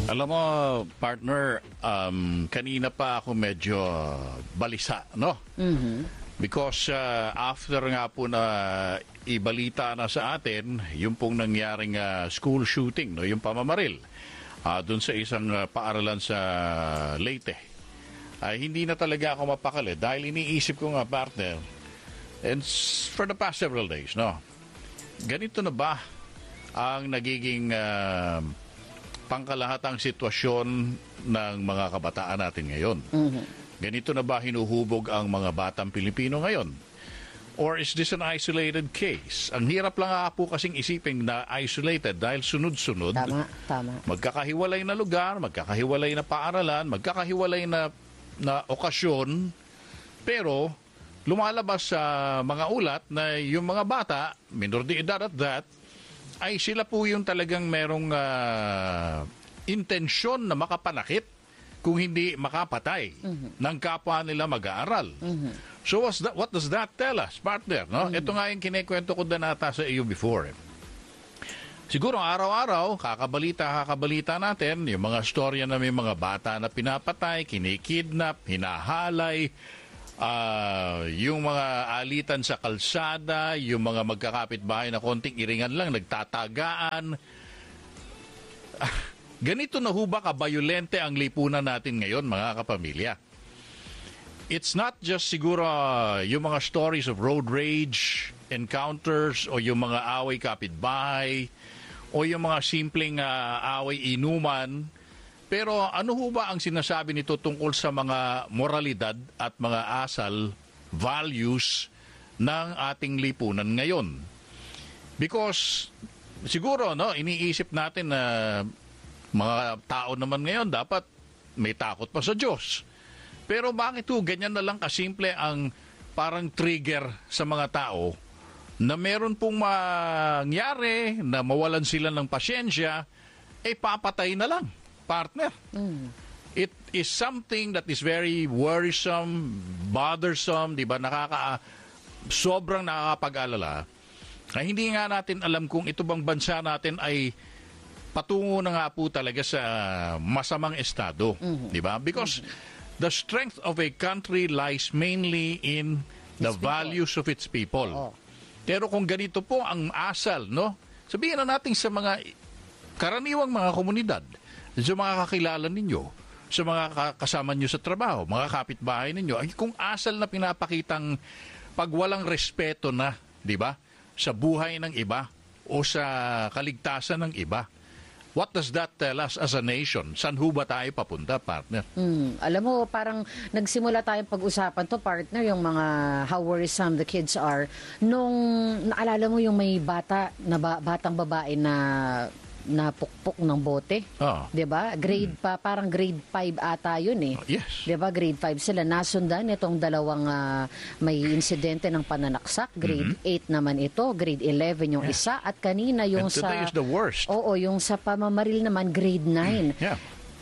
Alam mo, partner, kanina pa ako medyo balisa, no? Because after nga po na ibalita na sa atin, yung pong nangyaring school shooting, no? Yung pamamaril, doon sa isang paaralan sa Leyte. Hindi na talaga ako mapakali dahil iniisip ko nga, partner, and for the past several days, no? Ganito na ba ang nagiging pangkalahatang sitwasyon ng mga kabataan natin ngayon? Ganito na ba hinuhubog ang mga batang Pilipino ngayon? Or is this an isolated case? Ang hirap lang nga po kasing isipin na isolated dahil sunod-sunod. Tama. Magkakahiwalay na lugar, magkakahiwalay na paaralan, magkakahiwalay na okasyon. Pero lumalabas sa mga ulat na yung mga bata, minor de edad at that, ay sila po yung talagang merong intensyon na makapanakit kung hindi makapatay ng kapwa nila mag-aaral. So what does that tell us, partner? No? Ito nga yung kinikwento ko na nata sa iyo before. Siguro araw-araw, kakabalita natin yung mga storya na may mga bata na pinapatay, kinikidnap, hinahalay, yung mga alitan sa kalsada, yung mga magkakapitbahay na konting iringan lang, nagtatagaan. Ganito na ho ba kabayolente ang lipunan natin ngayon, mga kapamilya? It's not just siguro yung mga stories of road rage, encounters, o yung mga away kapitbahay, o yung mga simpleng away inuman. Pero ano ho ba ang sinasabi nito tungkol sa mga moralidad at mga asal, values ng ating lipunan ngayon? Because siguro iniisip natin na mga tao naman ngayon dapat may takot pa sa Diyos. Pero bakit ho ganyan na lang kasimple ang parang trigger sa mga tao na meron pong mangyari na mawalan sila ng pasyensya, papatay na lang? Partner. It is something that is very worrisome, bothersome, di ba? Sobrang nakakapag-alala. Hindi nga natin alam kung ito bang bansa natin ay patungo na nga po talaga sa masamang estado, di ba? Because the strength of a country lies mainly in the values of its people. Pero kung ganito po ang asal, no? Sabihin na natin sa mga karaniwang mga komunidad, sa mga kakilala ninyo, sa mga kasama nyo sa trabaho, mga kapitbahay ninyo, ay kung asal na pinapakitang pagwalang respeto na, di ba, sa buhay ng iba o sa kaligtasan ng iba. What does that tell us as a nation? Saan ho ba tayo papunta, partner? Alam mo, parang nagsimula tayong pag-usapan to, partner, yung mga how worrisome the kids are. Nung naalala mo yung may batang babae na napukpok ng bote. 'Di ba? Grade pa, parang grade 5 ata 'yun eh. Yes. 'Di ba? Grade 5 sila. Nasundan itong dalawang may insidente ng pananaksak. Grade 8 naman ito, grade 11 yung isa at kanina yung And today is the worst. Oo, yung sa pamamaril naman grade 9. Yeah.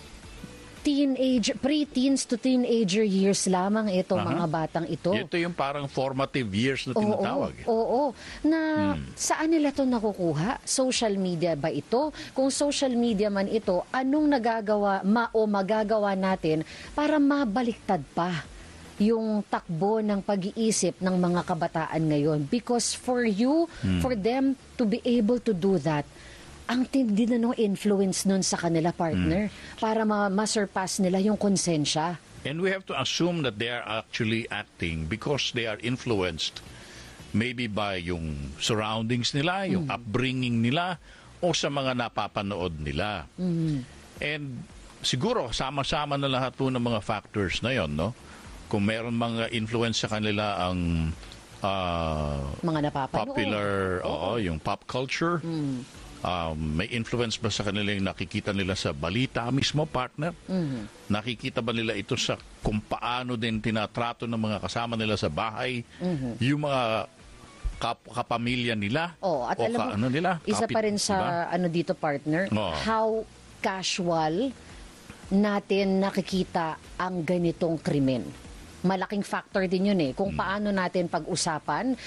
Pre-teens to teenager years lamang itong mga batang ito. Ito yung parang formative years na tinatawag. Oo. Saan nila to nakukuha? Social media ba ito? Kung social media man ito, anong magagawa natin para mabaliktad pa yung takbo ng pag-iisip ng mga kabataan ngayon? Because for them to be able to do that, ang tindi na influence nun sa kanila, partner, para ma-surpass nila yung konsensya. And we have to assume that they are actually acting because they are influenced maybe by yung surroundings nila, yung upbringing nila, o sa mga napapanood nila. And siguro, sama-sama na lahat po ng mga factors na yon, no? Kung meron mga influence sa kanila ang mga napapanood. Popular, yung pop culture, may influence ba sa kanila yung nakikita nila sa balita mismo, partner? Nakikita ba nila ito sa kung paano din tinatrato ng mga kasama nila sa bahay? Yung mga kapamilya nila? At alam mo, isa pa rin sa dito, partner, how casual natin nakikita ang ganitong krimen. malaking factor din yun eh. Kung paano natin pag-usapan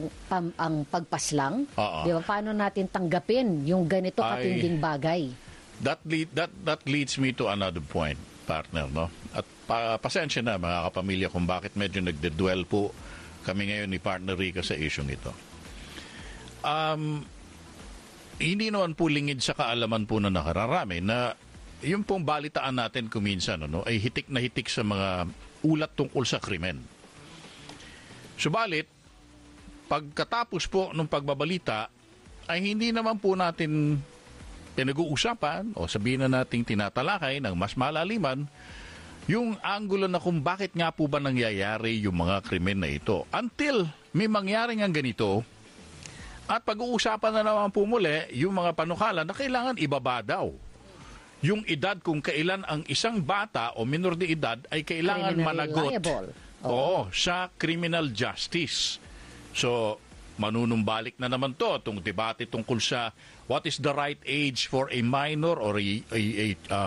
ang pagpaslang. Di ba? Paano natin tanggapin yung ganito katinding bagay. That leads me to another point, partner, no? At pasensya na mga kapamilya kung bakit medyo nagde-dwell po kami ngayon ni partner Rica sa isyong ito. Hindi naman po lingid sa kaalaman po na nakararami na yung pong balitaan natin kuminsan ay hitik na hitik sa mga ulat tungkol sa krimen. Subalit, pagkatapos po ng pagbabalita, ay hindi naman po natin pinag-uusapan o sabihin na nating tinatalakay ng mas malaliman yung anggulo na kung bakit nga po ba nangyayari yung mga krimen na ito. Until may mangyari nga ganito, at pag-uusapan na naman po muli yung mga panukala na kailangan ibaba daw yung edad kung kailan ang isang bata o minor de edad ay kailangan managot sa criminal justice. So, manunumbalik na naman itong debate tungkol sa what is the right age for a minor or a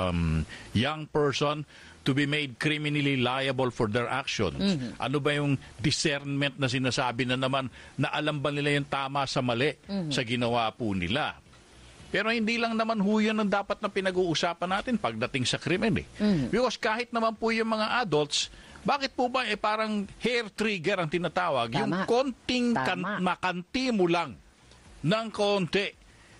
young person to be made criminally liable for their actions. Mm-hmm. Ano ba yung discernment na sinasabi na naman na alam ba nila yung tama sa mali sa ginawa po nila? Pero hindi lang naman ho yun ang dapat na pinag-uusapan natin pagdating sa krimen eh. Mm-hmm. Because kahit naman po yung mga adults, bakit po ba parang hair trigger ang tinatawag? Tama. Yung konting makanti mo lang ng konti,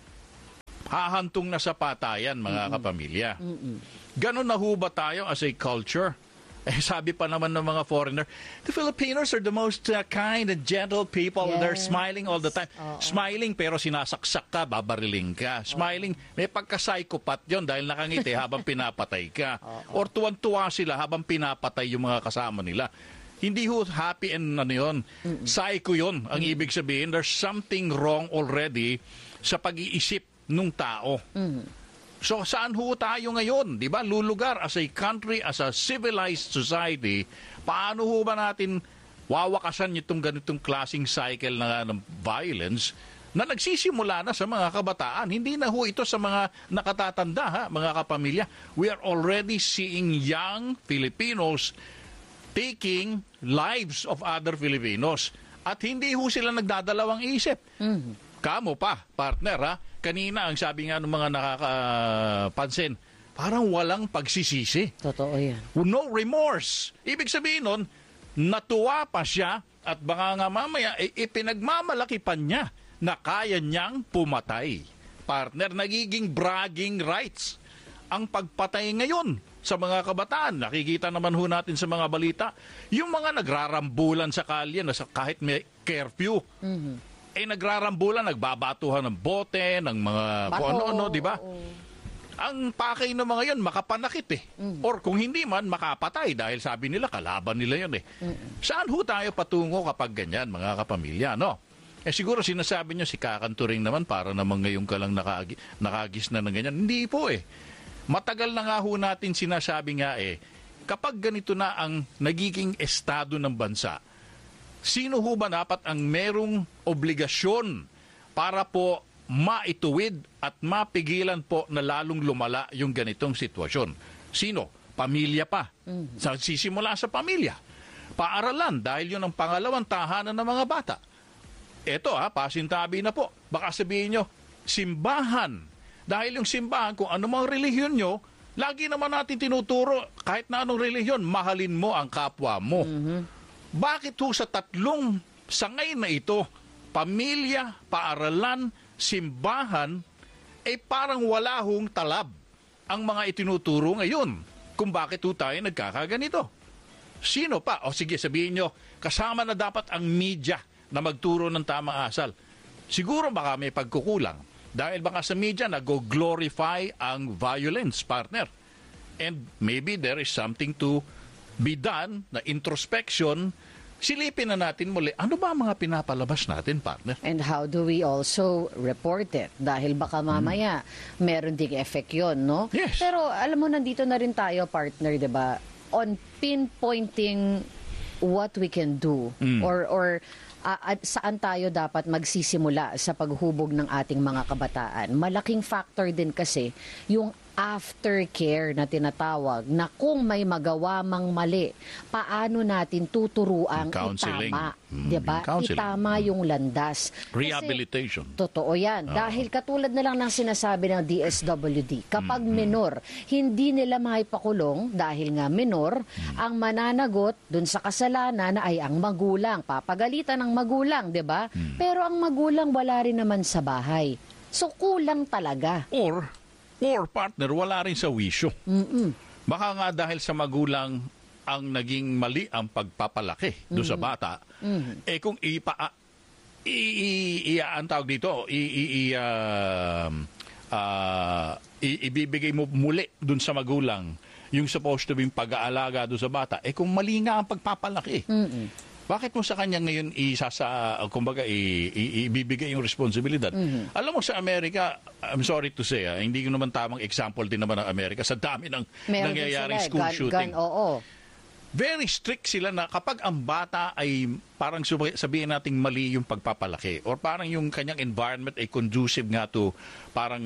hahantong na sa patayan mga kapamilya. Ganon na ho ba tayo as a culture? Sabi pa naman ng mga foreigner, the Filipinos are the most kind and gentle people. Yes. They're smiling all the time. Smiling pero sinasaksak ka, babariling ka. Smiling, may pagka-psychopath yun dahil nakangiti habang pinapatay ka. Or tuwan-tuwa sila habang pinapatay yung mga kasama nila. Hindi ho happy and yun. Psycho yun. Ang ibig sabihin, there's something wrong already sa pag-iisip ng tao. So saan ho tayo ngayon? 'Di ba? Lulugar as a country, as a civilized society, paano ho ba natin wawakasan itong ganitong klaseng cycle ng violence na nagsisimula na sa mga kabataan? Hindi na ho ito sa mga nakatatanda, mga kapamilya. We are already seeing young Filipinos taking lives of other Filipinos. At hindi ho sila nagdadalawang isip. Kamo pa, partner ha? Kanina, ang sabi nga ng mga nakakapansin, parang walang pagsisisi. Totoo yan. No remorse. Ibig sabihin nun, natuwa pa siya at baka nga mamaya, ipinagmamalaki pa niya na kaya niyang pumatay. Partner, nagiging bragging rights ang pagpatay ngayon sa mga kabataan. Nakikita naman ho natin sa mga balita, yung mga nagrarambulan sa kalye na kahit may curfew, nagrarambulan, nagbabatuhan ng bote, ng mga kung ano-ano, di ba? Ang pakay ng mga yan, makapanakit Or kung hindi man, makapatay dahil sabi nila, kalaban nila yun Saan ho tayo patungo kapag ganyan, mga kapamilya, no? Siguro sinasabi nyo, si Kakanturing naman, para naman ngayon ka lang nakagis na ng ganyan. Hindi po Matagal na nga ho natin sinasabi nga kapag ganito na ang nagiging estado ng bansa, sino ho ba dapat ang merong obligasyon para po maituwid at mapigilan po na lalong lumala yung ganitong sitwasyon? Sino? Pamilya pa. Sisimula sa pamilya. Paaralan, dahil yun ang pangalawang tahanan ng mga bata. Eto pasintabi na po. Baka sabihin nyo, simbahan. Dahil yung simbahan, kung anumang relihiyon nyo, lagi naman natin tinuturo, kahit na anong relihiyon, mahalin mo ang kapwa mo. Bakit ho sa tatlong sangay na ito, pamilya, paaralan, simbahan, parang wala hong talab ang mga itinuturo ngayon kung bakit ho tayo nagkakaganito? Sino pa? O sige, sabihin nyo, kasama na dapat ang media na magturo ng tamang asal. Siguro baka may pagkukulang. Dahil baka sa media nag-glorify ang violence, partner. And maybe there is something to be done na introspection. Silipin na natin muli, ano ba mga pinapalabas natin, partner? And how do we also report it? Dahil baka mamaya meron ding effect yun, no? Yes. Pero alam mo, nandito na rin tayo, partner, di ba? On pinpointing what we can do or saan tayo dapat magsisimula sa paghubog ng ating mga kabataan. Malaking factor din kasi yung aftercare na tinatawag na kung may magawa mang mali, paano natin tuturuang Counseling. itama, Mm, 'di ba? yung counseling. Itama yung landas. Kasi, Rehabilitation. totoo yan. Dahil katulad na lang ng sinasabi ng DSWD, kapag minor, hindi nila maipakulong dahil nga minor, ang mananagot dun sa kasalanan ay ang magulang. Papagalitan ng magulang, di ba? Pero ang magulang wala rin naman sa bahay. So kulang talaga. Or partner, wala rin sa wisyo. Baka nga dahil sa magulang ang naging mali ang pagpapalaki do sa bata, eh kung ang tawag dito, ibibigay mo muli dun sa magulang yung supposed to be pag-aalaga do sa bata, eh kung mali nga ang pagpapalaki, bakit mo sa kanya ngayon ibibigay yung responsibilidad? Alam mo sa Amerika, I'm sorry to say, hindi ko naman tamang example din naman ng Amerika sa dami ng Meron din nangyayaring sila, school shooting. oo. Very strict sila na kapag ang bata ay parang sabihin nating mali yung pagpapalaki or parang yung kanyang environment ay conducive nga to parang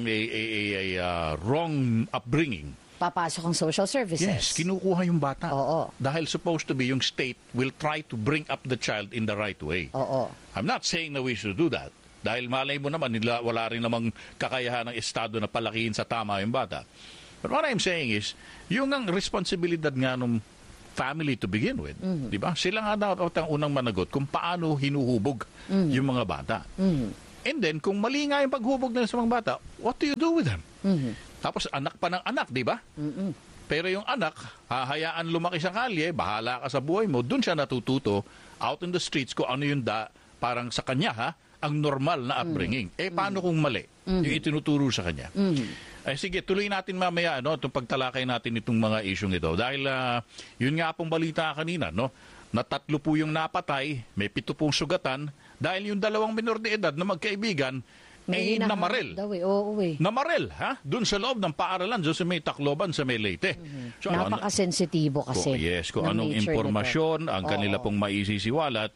wrong upbringing. Papasok ang social services. Yes, kinukuha yung bata. Oo. Dahil supposed to be yung state will try to bring up the child in the right way. Oo. I'm not saying na we should do that. Dahil malay mo naman, wala rin namang kakayahan ng estado na palakihin sa tama yung bata. But what I'm saying is, yung ang responsibilidad nga ng family to begin with, di ba? Sila nga dapat ang unang managot kung paano hinuhubog yung mga bata. And then, kung mali nga yung paghubog nila sa mga bata, what do you do with them? Tapos anak pa ng anak, di ba? Pero yung anak, hahayaan lumaki sa kalye, bahala ka sa buhay mo, dun siya natututo out in the streets kung ano yung parang sa kanya, ang normal na upbringing. Eh, paano kung mali? Yung itinuturo sa kanya. Ay, sige, tuloy natin mamaya itong pagtalakay natin itong mga isyong ito. Dahil yun nga pong balita kanina, na 3 po yung napatay, may 7 pong sugatan, dahil yung 2 minor de edad na magkaibigan, ay namaril. Namaril, doon sa loob ng paaralan, doon sa may Tacloban, sa may Leyte. So, napakasensitibo kasi. Yes, kung anong impormasyon ang kanila pong maisisiwalat.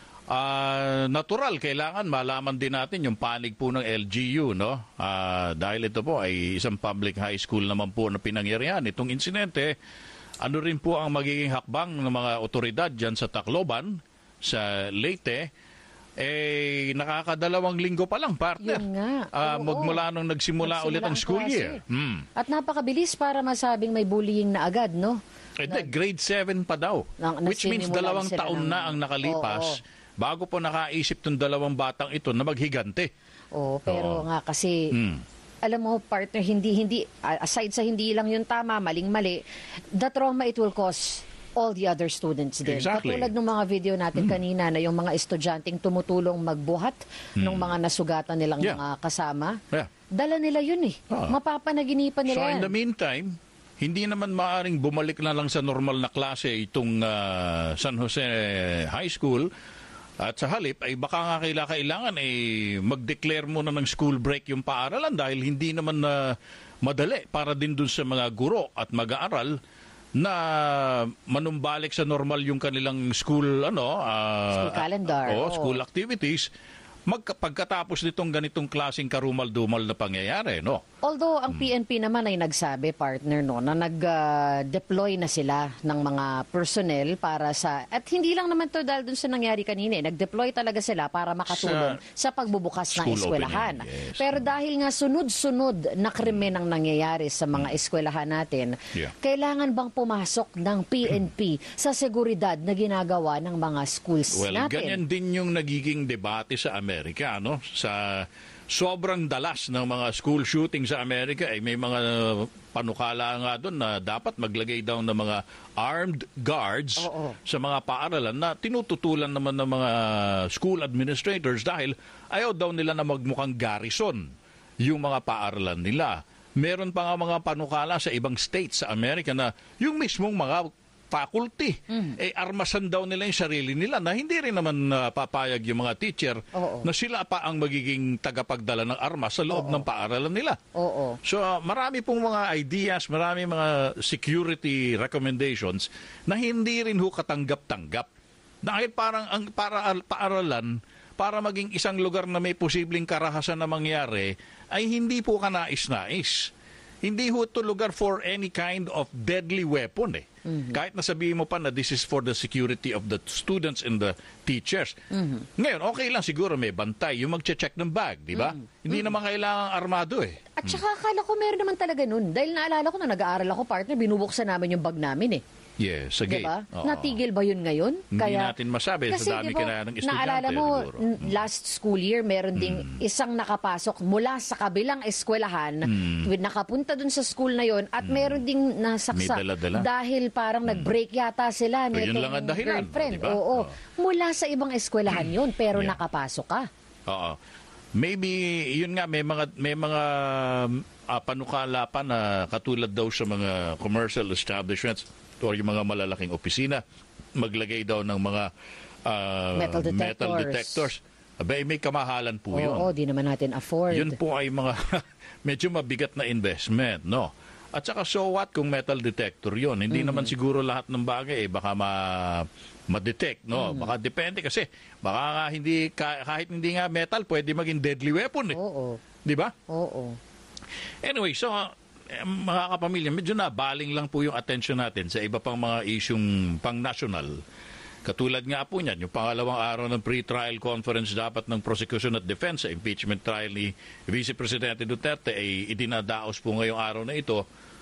Natural, kailangan malaman din natin yung panig po ng LGU, dahil ito po ay isang public high school naman po na pinangyarihan. Itong insidente, ano rin po ang magiging hakbang ng mga otoridad dyan sa Tacloban, sa Leyte, nakaka2 linggo pa lang, partner. Yun nga. Magmula nung nagsimula ulit ang school year. At napakabilis para masabing may bullying na agad, no? Grade 7 pa daw. Which means 2 taon na ang nakalipas bago po nakaisip tong 2 batang ito na maghigante. Pero nga kasi alam mo, partner, hindi aside sa hindi lang yung tama, maling-mali, the trauma it will cause all the other students din. Exactly. Katulad ng mga video natin kanina na yung mga estudyanteng tumutulong magbuhat ng mga nasugatan nilang mga kasama. Dala nila yun mapapanaginipan nila So yan. in the meantime, hindi naman maaring bumalik na lang sa normal na klase itong San Jose High School. At sa halip ay baka nga kailangan mag-declare muna ng school break yung paaralan dahil hindi naman madali para din dun sa mga guro at mag-aaral na manumbalik sa normal yung kanilang school school calendar. School activities pagkatapos nitong ganitong klaseng karumal-dumal na pangyayari, Although ang PNP naman ay nagsabi, partner, na nag-deploy na sila ng mga personnel para at hindi lang naman to dahil dun sa nangyari kanina, nag-deploy talaga sila para makatulong sa pagbubukas ng eskwelahan. Yes. Pero dahil nga sunod-sunod na krimen ang nangyayari sa mga eskwelahan natin, kailangan bang pumasok ng PNP sa seguridad na ginagawa ng mga schools natin? Ganyan din yung nagiging debate sa Amerika, sa sobrang dalas ng mga school shooting sa Amerika, may mga panukala nga doon na dapat maglagay daw ng mga armed guards sa mga paaralan na tinututulan naman ng mga school administrators dahil ayaw daw nila na magmukhang garrison yung mga paaralan nila. Meron pa nga mga panukala sa ibang states sa Amerika na yung mismong mga faculty, armasan daw nila yung sarili nila na hindi rin naman papayag yung mga teacher na sila pa ang magiging tagapagdala ng armas sa loob ng paaralan nila. So marami pong mga ideas, marami mga security recommendations na hindi rin katanggap-tanggap. Dahil parang ang paaralan, para maging isang lugar na may posibleng karahasan na mangyari, ay hindi po kanais-nais. hindi ho ito lugar for any kind of deadly weapon eh. Kahit nasabihin mo pa na this is for the security of the students and the teachers. Ngayon, okay lang siguro may bantay, yung magche-check ng bag, di ba? Hindi naman kailangang armado eh. At saka akala ko meron naman talaga nun. Dahil naalala ko na nag-aaral ako, partner, binubuksan namin yung bag namin eh. Yes, sige. Diba? Oo. Natigil ba yun ngayon? Hindi natin masabi kasi, sa dami diba, kaya ng estudyante. naalala mo, siguro. last school year, meron ding isang nakapasok mula sa kabilang eskwelahan, nakapunta dun sa school na yon at meron ding nasaksak. May dala-dala. Dahil parang nag-break yata sila So, yun nitong lang ang dahilan, girlfriend. diba? Oo. Mula sa ibang eskwelahan yon pero Yeah. nakapasok ka. Oo. Maybe, yun nga, may mga panukala pa na katulad daw sa mga commercial establishments o yung mga malalaking opisina, maglagay daw ng mga Metal detectors. Abay, may kamahalan po yun. Oo, di naman natin afford. Yun po ay mga medyo mabigat na investment, no? At saka so what kung metal detector yun? Hindi naman siguro lahat ng bagay baka ma-detect, no? Baka depende kasi baka nga hindi kahit hindi nga metal pwede maging deadly weapon eh. Oo. 'Di ba? Oo. Anyway, so mga kapamilya, medyo nabaling lang po yung attention natin sa iba pang mga isyung pang-national. Katulad nga po niyan, yung pangalawang araw ng pre-trial conference dapat ng prosecution at defense sa impeachment trial ni Vice Presidente Duterte ay idinadaos po ngayong araw na ito.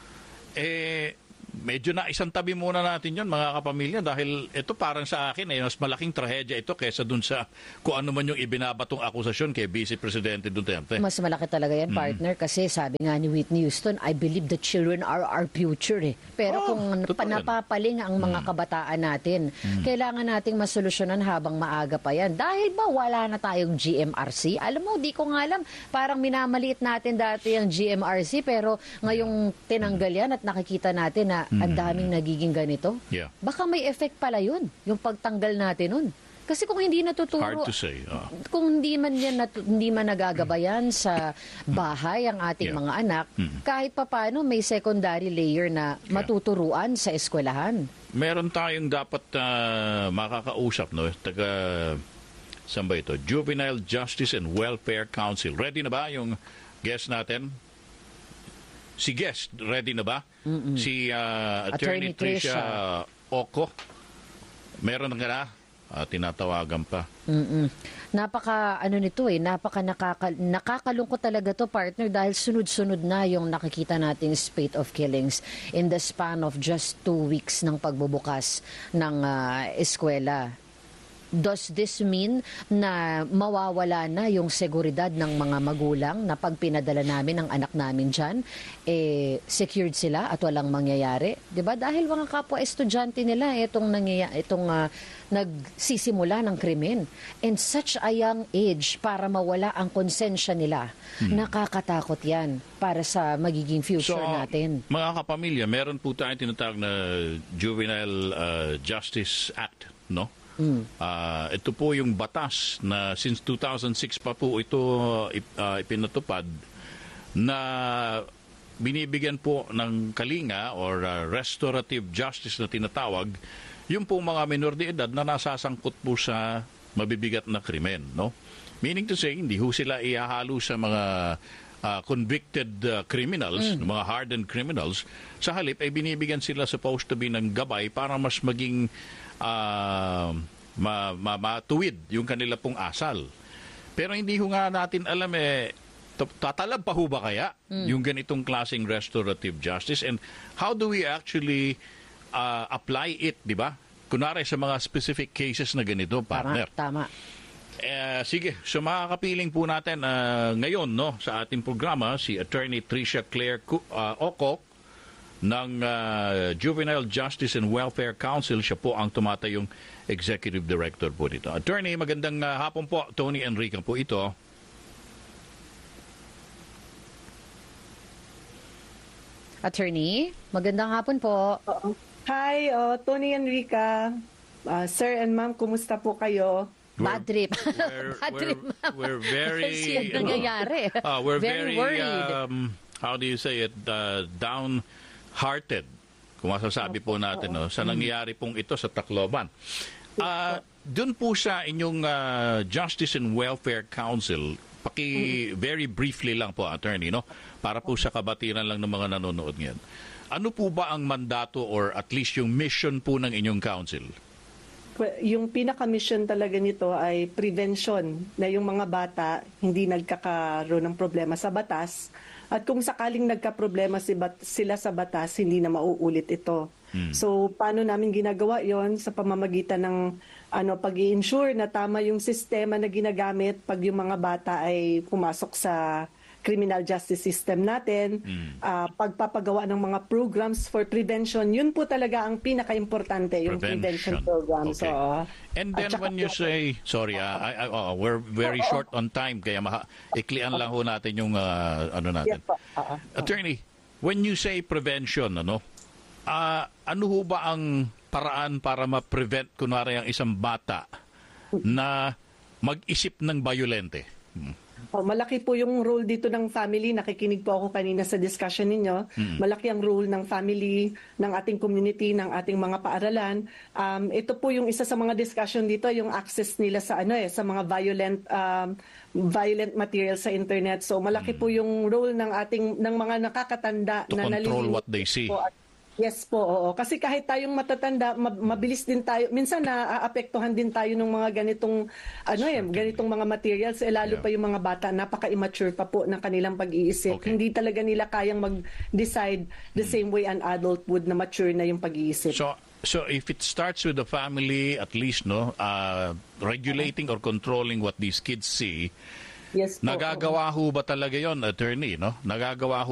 Medyo na isang tabi muna natin yon mga kapamilya dahil ito parang sa akin mas malaking trahedya ito kaysa dun sa kung ano man yung ibinabatong akusasyon kay Vice Presidente Duterte. Mas malaki talaga yan, partner, kasi sabi nga ni Whitney Houston, I believe the children are our future eh. Pero kung totoo yan. napapaling ang mga kabataan natin, kailangan nating masolusyonan habang maaga pa yan. Dahil ba wala na tayong GMRC? Alam mo, di ko nga alam, parang minamaliit natin dati ang GMRC, pero ngayong tinanggal yan at nakikita natin na ang daming nagiging ganito. Yeah. Baka may effect pala yun, yung pagtanggal natin nun. Kasi kung hindi natuturo, Hard to say. kung hindi man nagagabayan sa bahay ang ating Yeah. mga anak, kahit papaano may secondary layer na matuturuan sa eskwelahan. Meron tayong dapat makakausap, no? Saan ba ito? Juvenile Justice and Welfare Council. Ready na ba yung guest natin? Si guest, ready na ba? Si Attorney Tricia Oco. Meron na nga na? Tinatawagan pa. Nakakalungkot talaga to, partner, dahil sunod-sunod na yung nakikita nating spate of killings in the span of just 2 weeks ng pagbubukas ng eskwela. Does this mean na mawawala na yung seguridad ng mga magulang na pag pinadala namin ang anak namin dyan, secured sila at walang mangyayari? 'Di ba? Dahil mga kapwa estudyante nila itong nagsisimula ng krimen. In such a young age, para mawala ang konsensya nila, nakakatakot yan para sa magiging future natin. Mga kapamilya, meron po tayong tinatawag na Juvenile Justice Act, no? Ito po yung batas na since 2006 pa po ito ipinatupad na binibigyan po ng kalinga or restorative justice na tinatawag yung po mga minor de edad na nasasangkot po sa mabibigat na krimen, no? Meaning to say, hindi ho sila ihahalo sa mga convicted criminals, mga hardened criminals. Sa halip ay binibigyan sila supposed to be ng gabay para mas maging matuwid yung kanila pong asal. Pero hindi ho nga natin alam tatalab pa ho ba kaya yung ganitong klaseng restorative justice, and how do we actually apply it, di ba? Kunwari sa mga specific cases na ganito, partner. Tama. Sige, so makakapiling po natin ngayon, no, sa ating programa si Attorney Tricia Claire Oco ng Juvenile Justice and Welfare Council. Siya po ang tumatayong Executive Director po dito. Attorney, magandang hapon po. Tony Enrique po ito. Attorney, magandang hapon po. Hi, Tony Enrica. Sir and ma'am, kumusta po kayo? Bad trip. We're very Kasi yan nangyayari. we're Very very worried. how do you say it, downhearted, kung masasabi po natin, no, sa nangyayari pong ito sa Tacloban. Doon po sa inyong Justice and Welfare Council, Very briefly lang po, attorney, no? Para po sa kabatiran lang ng mga nanonood ngayon. Ano po ba ang mandato or at least yung mission po ng inyong council? Yung pinaka-mission talaga nito ay prevention, na yung mga bata hindi nagkakaroon ng problema sa batas, at kung sakaling nagka-problema sila sa batas, hindi na mauulit ito. So paano namin ginagawa yon? Sa pamamagitan ng pag-i-ensure na tama yung sistema na ginagamit pag yung mga bata ay pumasok sa criminal justice system natin, pagpapagawa ng mga programs for prevention. Yun po talaga ang pinaka-importante, yung prevention programs. Okay. So, and then when you say, sorry, we're very short on time, kaya iklian lang ho natin yung natin. Yes, po. Attorney, when you say prevention, ano ho ba ang paraan para ma-prevent, kunwari, ang isang bata na mag-isip ng violente? Malaki po yung role dito ng family. Nakikinig po ako kanina sa discussion ninyo. Malaki ang role ng family, ng ating community, ng ating mga paaralan. Ito po yung isa sa mga discussion dito, yung access nila sa sa mga violent material sa internet. So malaki po yung role ng mga nakakatanda To na control what they see. Yes po, oo. Kasi kahit tayong matatanda, mabilis din tayo. Minsan naaapektuhan din tayo ng mga ganitong ganitong mga materials, lalo pa yung mga bata, napaka-immature pa po ng kanilang pag-iisip. Okay. Hindi talaga nila kayang mag-decide the same way an adult would na mature na yung pag-iisip. So if it starts with the family, at least regulating or controlling what these kids see, Yes po, nagagawa ho ba talaga 'yon, attorney, no? Nagagawa ho